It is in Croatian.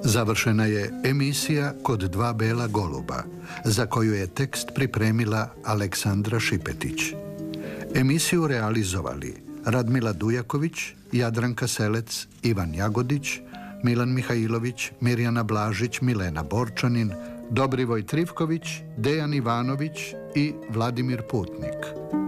Završena je emisija Kod dva bela goluba, za koju je tekst pripremila Aleksandra Šipetić. Emisiju realizovali Radmila Dujaković, Jadranka Selec, Ivan Jagodić, Milan Mihajlović, Mirjana Blažić, Milena Borčanin, Dobrivoj Trivković, Dejan Ivanović i Vladimir Putnik.